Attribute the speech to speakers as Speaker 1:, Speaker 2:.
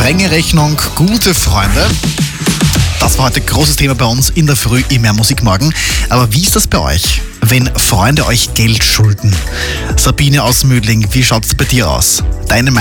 Speaker 1: strenge Rechnung, gute Freunde. Das war heute großes Thema bei uns in der Früh im Mehr Musik morgen. Aber wie ist das bei euch, wenn Freunde euch Geld schulden? Sabine aus Mödling, wie schaut's bei dir aus? Deine